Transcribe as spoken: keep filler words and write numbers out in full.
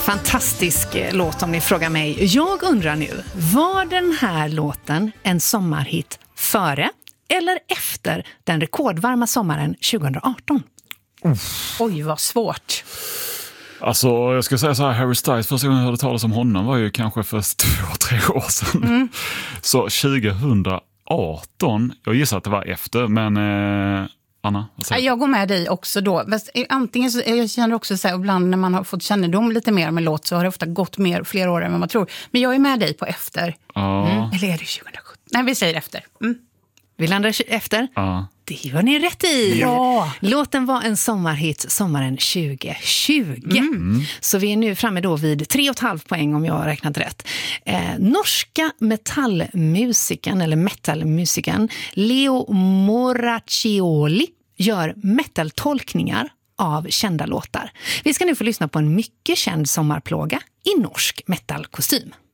Fantastisk låt om ni frågar mig. Jag undrar nu, var den här låten en sommarhit före eller efter den rekordvarma sommaren tjugo arton? Uff. Oj, vad svårt. Alltså, jag ska säga så här, Harry Styles, första gången jag hörde talas om honom var ju kanske för två, tre år sedan. Mm. Så tjugo arton, jag gissar att det var efter, men eh, Anna? Jag går med dig också då. Antingen så, jag känner också så här, ibland när man har fått kännedom lite mer om en låt så har det ofta gått mer, fler år än vad man tror. Men jag är med dig på efter. Ja. Mm. Eller är det tjugo sjutton? Nej, vi säger efter. Mm. Vi landar efter. Ja. Det gör ni rätt i. Ja. Låten var en sommarhit sommaren tjugo tjugo. Mm. Så vi är nu framme då vid tre och ett halvt poäng om jag har räknat rätt. Eh, norska metallmusiken eller metalmusiken Leo Moraccioli gör metaltolkningar av kända låtar. Vi ska nu få lyssna på en mycket känd sommarplåga i norsk metalkostym.